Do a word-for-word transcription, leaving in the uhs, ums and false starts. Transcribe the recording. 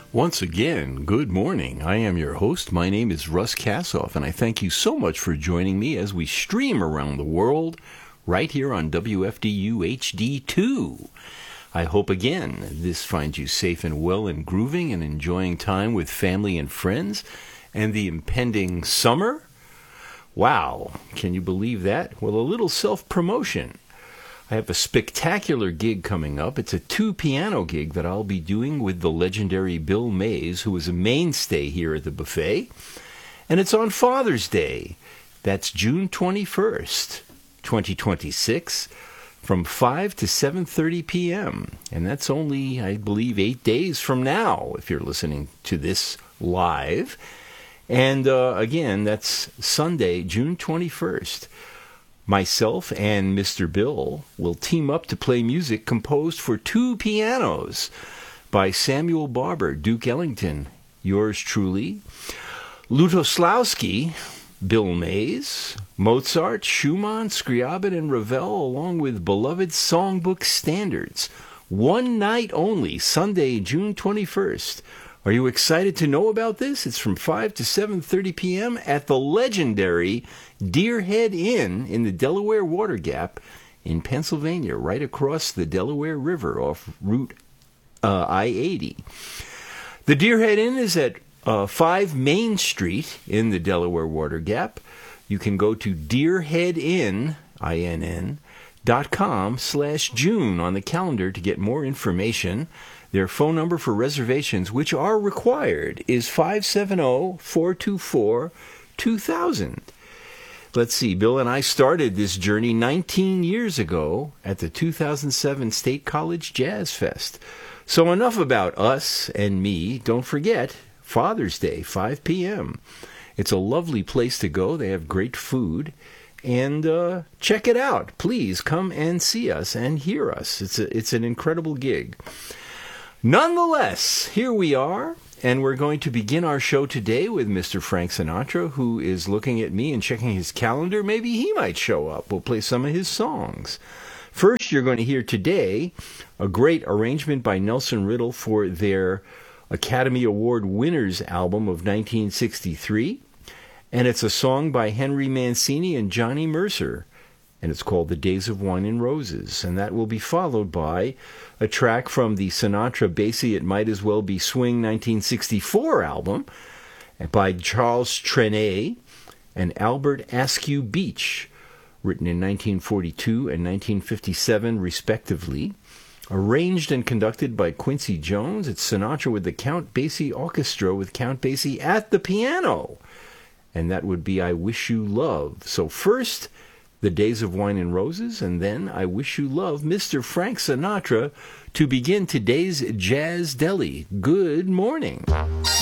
Once again, good morning. I am your host. My name is Russ Kassoff, and I thank you so much for joining me as we stream around the world right here on W F D U H D two. I hope, again, this finds you safe and well and grooving and enjoying time with family and friends and the impending summer. Wow, can you believe that? Well, a little self-promotion. I have a spectacular gig coming up. It's a two-piano gig that I'll be doing with the legendary Bill Mays, who is a mainstay here at the buffet. And it's on Father's Day. That's June twenty-first, twenty twenty-six, from five to seven thirty p.m. And that's only, I believe, eight days from now, if you're listening to this live. And uh, again, that's Sunday, June twenty-first. Myself and Mister Bill will team up to play music composed for two pianos by Samuel Barber, Duke Ellington, yours truly, Lutoslawski, Bill Mays, Mozart, Schumann, Scriabin, and Ravel, along with beloved songbook standards. One night only, Sunday, June twenty-first. Are you excited to know about this? It's from five to seven thirty p.m. at the legendary Deerhead Inn in the Delaware Water Gap in Pennsylvania, right across the Delaware River off Route uh, I eighty. The Deerhead Inn is at uh, five Main Street in the Delaware Water Gap. You can go to deerheadinn, I N N, dot com slash June on the calendar to get more information. Their phone number for reservations, which are required, is five seven zero, four two four, two thousand. Let's see, Bill and I started this journey nineteen years ago at the two thousand seven State College Jazz Fest. So enough about us and me. Don't forget, Father's Day, five p.m. It's a lovely place to go. They have great food. And uh, check it out. Please come and see us and hear us. It's a, it's an incredible gig. Nonetheless, here we are, and we're going to begin our show today with Mister Frank Sinatra, who is looking at me and checking his calendar. Maybe he might show up. We'll play some of his songs. First, you're going to hear today a great arrangement by Nelson Riddle for their Academy Award winners album of nineteen sixty-three, and it's a song by Henry Mancini and Johnny Mercer, and it's called The Days of Wine and Roses, and that will be followed by a track from the Sinatra Basie It Might As Well Be Swing nineteen sixty-four album by Charles Trenet and Albert Askew Beach, written in nineteen forty-two and nineteen fifty-seven respectively, arranged and conducted by Quincy Jones. It's Sinatra with the Count Basie Orchestra with Count Basie at the piano, and that would be I Wish You Love. So first, The Days of Wine and Roses, and then I Wish You Love, Mister Frank Sinatra, to begin today's Jazz Deli. Good morning.